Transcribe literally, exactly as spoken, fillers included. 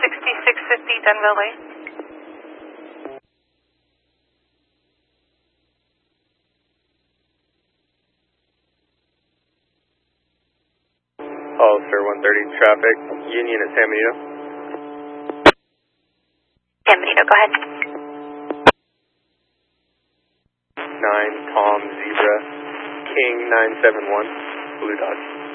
sixty-six fifty Denville Lane. Hollister one thirty traffic, Union at San Benito. San Benito, go ahead. nine Tom Zebra, King nine seven one, Blue Dot.